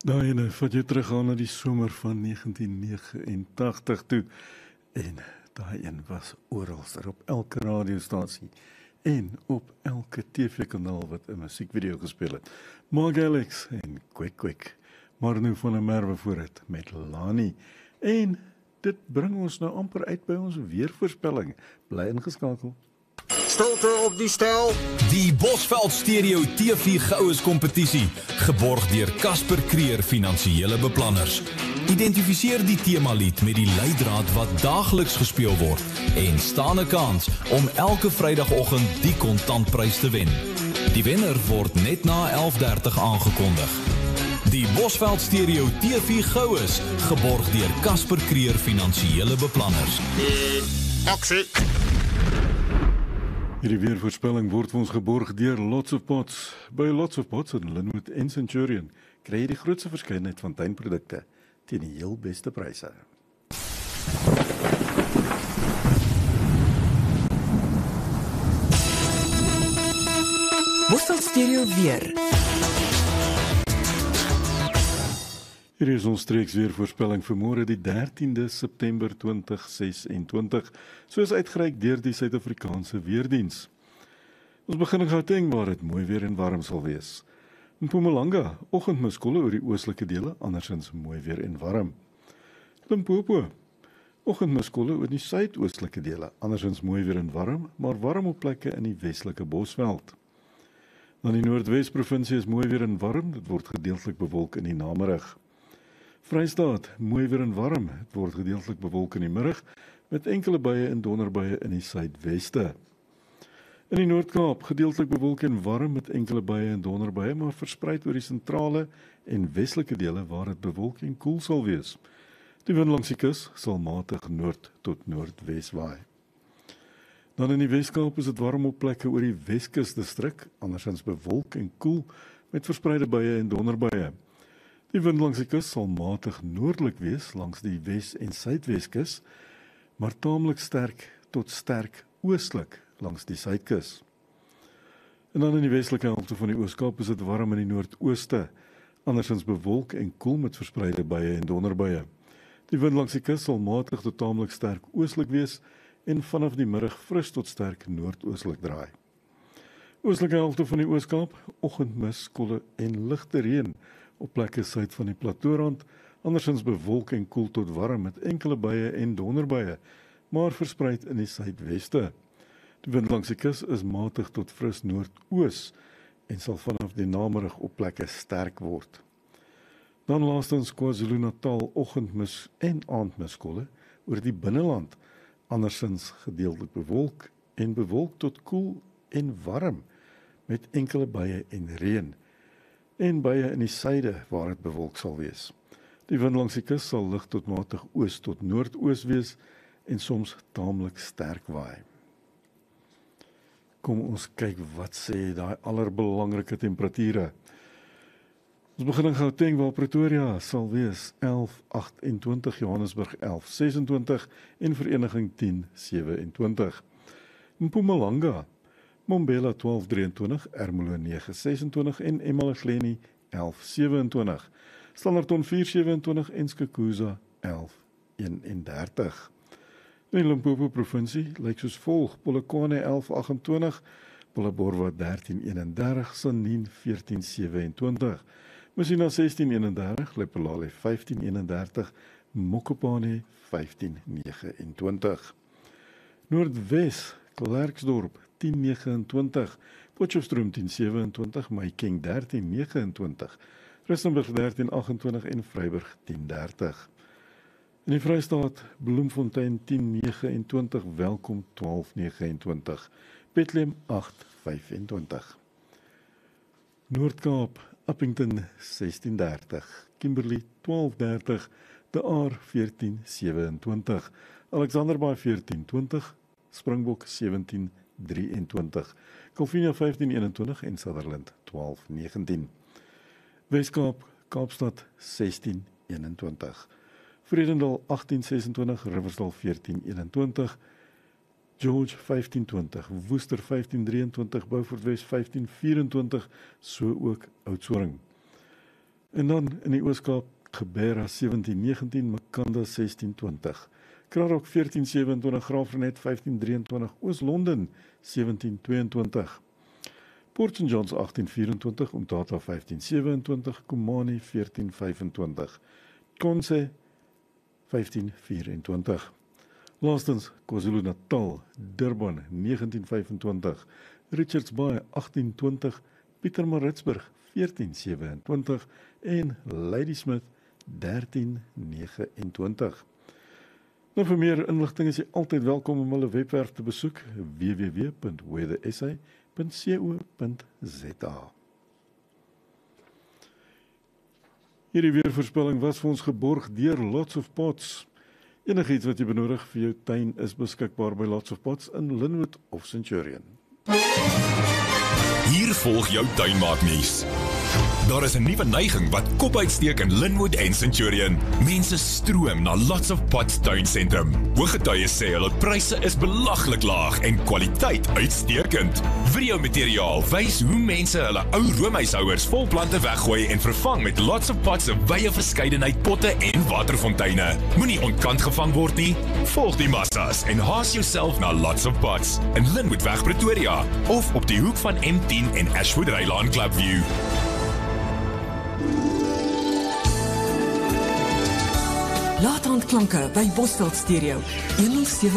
Nou en vat jou terug aan na die somer van 1989 toe. En daai een was oral, op elke radiostasie en op elke TV-kanaal wat 'n musiekvideo gespeel het. Mark Alex en Quick Quick. Maar nou van 'n Merwe vooruit met Lani. En dit bring ons nou amper uit by ons weervoorspelling. Bly ingeskakel. Stilte op die stel. Die Bosveld Stereo TV Goues kompetisie, geborg deur Casper Creer Finansiële Beplanners. Identifiseer die temalied met die leidraad wat daagliks gespeel word en staan 'n kans om elke Vrydagoggend die kontantprys te wen. Die wenner word net na 11:30 aangekondig. Die Bosveld Stereo TV Goues, geborg deur Casper Creer Finansiële Beplanners. Aksie. Hierdie weervoorspelling word vir ons geborg deur Lots of Pots. By Lots of Pots in Linwood en Centurion kry jy die grootste verskeidenheid van tuinprodukte teen die heel beste pryse. Bosveld Stereo weer. Hier is ons streeks weervoorspelling vir môre die 13de September 2026, soos uitgereik deur die Suid-Afrikaanse Weerdiens. Ons begin in Gauteng waar dit mooi weer en warm sal wees. In Mpumalanga, oggendmiskolle oor die oostelike dele, andersins mooi weer en warm. Limpopo, oggendmiskolle oor die suidoostelike dele, andersins mooi weer en warm, maar warm op plekke in die westelike Bosveld. Dan die Noordwes-provinsie is mooi weer en warm, dit word gedeeltelik bewolk in die namiddag. Vrystaat, mooi weer en warm, het word gedeeltelik bewolk in die middag, met enkele buie en donderbuie in die suidweste. In die Noord-Kaap, gedeeltelik bewolk en warm, met enkele buie en donderbuie, maar verspreid oor die sentrale en westelike dele waar het bewolk en koel sal wees. Die wind langs die kus sal matig noord tot noordwes waai. Dan in die Wes-Kaap is dit warm op plekke oor die Weskusdistrik, andersins bewolk en koel, met verspreide buie en donderbuie. Die wind langs die kus sal matig noordelik wees langs die Wes- en Suidweskus, maar taamlik sterk tot sterk oostlik langs die Suidkus. En dan in die westelike helfte van die Oos-Kaap is dit warm in die noordooste, andersins bewolk en koel met verspreide buie en donderbuie. Die wind langs die kus sal matig tot taamlik sterk oostlik wees en vanaf die middag fris tot sterk noordoostlik draai. Oostelike helfte van die Oos-Kaap, oggendmis, kolle en ligte reën op plekke suid van die plateaurand, andersins bewolk en koel tot warm met enkele buie en donderbuie, maar verspreid in die suidweste. Die wind langs die kus is matig tot fris noordoos en sal vanaf die namiddag op plekke sterk word. Dan laastens KwaZulu-Natal oggendmis en aandmiskolle oor die binneland, andersins gedeeltelik bewolk en bewolk tot koel en warm met enkele buie en reën. En buie in die suide waar dit bewolk sal wees. Die wind langs die kus sal lig tot matig oos tot noordoos wees en soms taamlik sterk waai. Kom ons kyk wat sê daai allerbelangrike temperature. Ons begin in Gauteng waar Pretoria sal wees 11:28, Johannesburg 11:26 en Vereniging 10:27. Mpumalanga, Mbombela 12:23, Ermelo 9:26 en eMalahleni 11:27. Standerton 4:27 en Skukuza 11:31. In Limpopo provinsie lyk soos volg: Polokwane 11:28, Phalaborwa 13:31, Sanin 14:27, Messina 16:31, Lephalale 15:31, Mokopane 15:29. Noordwes, Klerksdorp 10:29, Potchefstroom 10:27, Mahikeng 13:29, Rustenburg 13:28 en Vryburg 10:30. In die Vrystaat, Bloemfontein 10:29, Welkom 12:29, Bethlehem 8:25. Noord-Kaap, Upington 16:30, Kimberley 12:30, De Aar 14:27, Alexanderbaai 14:20, Springbok 17:23, Kalvinia 15:21 en Sutherland 12:19. Weskaap, Kaapstad 16:21, Vredendal 18:26, Riversdal 14:21, George 15:20, Woester 15:23, Beaufort Wes 15:24, so ook Oudtshoorn. En dan in die Oos-Kaap, Geberra 1719, Makanda 1620. Krarok 1427, Graafrenet 1523, Oos-London 1722. Port St. John's 1824, Umtata 1527, Kumani 1425, Konse 1524. Laastens KwaZulu-Natal, Durban 1925, Richards Bay 1820, Pietermaritzburg 1427 en Ladysmith 1329. Nou vir meer inligting is jy altyd welkom om hulle webwerf te besoek www.weathersa.co.za. Hierdie weervoorspelling was vir ons geborg deur Lots of Pots. Enigiets wat jy benodig vir jou tuin is beskikbaar by Lots of Pots in Linwood of Centurion. Hier volg jou tuinmaaknuus. Daar is 'n nuwe neiging wat kop uitsteek in Linwood en Centurion. Mense stroom na Lots of Pots tuinsentrum. Hooggetuies sê hulle pryse is belaglik laag en kwaliteit uitstekend. Videomateriaal wys hoe mense hulle ou roomhuishouers vol plante weggooi en vervang met Lots of Pots se wye verskeidenheid potte en waterfonteine. Moenie ontkant gevang word nie. Volg die massas en haas jouself na Lots of Pots in Linwoodweg Pretoria of op die hoek van M10 en Ashwood Rylaan Clubview. Laat-aandklanke by Bosveld Stereo 107.9